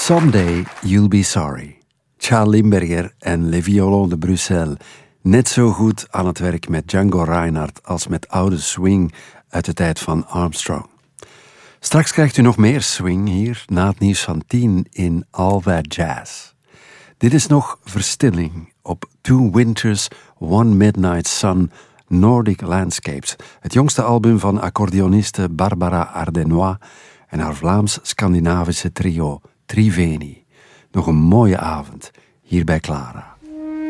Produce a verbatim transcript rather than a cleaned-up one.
Someday You'll Be Sorry. Charles Lindbergher en Les Violons de Bruxelles. Net zo goed aan het werk met Django Reinhardt als met oude swing uit de tijd van Armstrong. Straks krijgt u nog meer swing hier na het nieuws van tien in All That Jazz. Dit is nog verstilling op Two Winters, One Midnight Sun, Nordic Landscapes. Het jongste album van accordeoniste Barbara Ardenois en haar Vlaams-Scandinavische trio Triveni. Nog een mooie avond hier bij Clara.